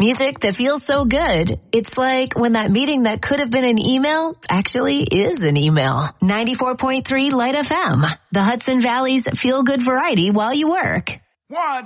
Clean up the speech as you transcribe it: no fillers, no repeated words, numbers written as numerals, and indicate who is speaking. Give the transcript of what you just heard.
Speaker 1: Music that feels so good. It's like when that meeting that could have been an email actually is an email. 94.3 Light FM, the Hudson Valley's feel-good variety while you work.
Speaker 2: 1,